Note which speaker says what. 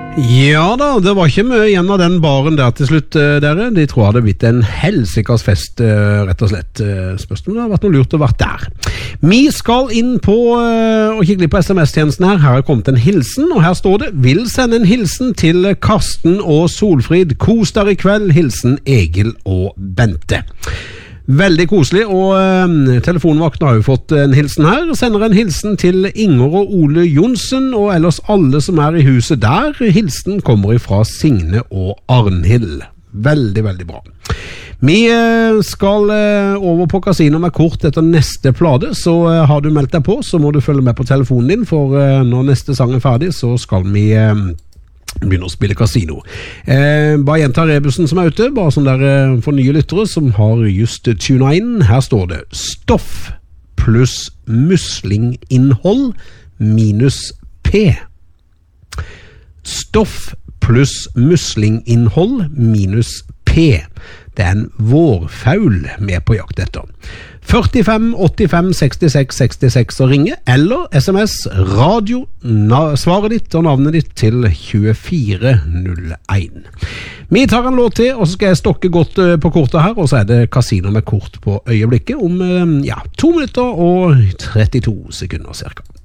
Speaker 1: Ja da, det var ikke mye igjen av den baren der til slutt, dere. De tror det hadde blitt en helsikas fest, rett og slett. Spørsmålet det har vært noe lurt å være der. Vi skal inn på og kikke litt på SMS-tjenesten her. Her har kommet en hilsen, og her står det: vil sende en hilsen til Karsten og Solfrid. Kos der i kveld. Hilsen Egil og Bente. Veldig koselig, og telefonvakten har jo fått en hilsen her. Sender en hilsen til Inger og Ole Jonsen, og ellers alle som er i huset der. Hilsen kommer ifra Signe og Arnhild. Veldig, veldig bra. Vi skal over på Casino med kort etter neste plate, så har du meldt deg på, så må du følge med på telefonen din, for når neste sang er ferdig, så skal vi begynner å spille Casino. Bare gjenta rebusen som er ute, bare sånn der for nye lyttere som har just tuna inn. Her står det: stoff pluss muslinginnhold minus P. Stoff pluss muslinginnhold minus P. Det er en vårfaul med på jakt etter. 45 85 66 66 og ringe, eller SMS radio, svaret ditt og navnet ditt til 2401. Vi tar en låt til, og så skal jeg stokke godt på kortet her, og så er det Casino med kort på øyeblikket om 2 minutter og 32 sekunder cirka.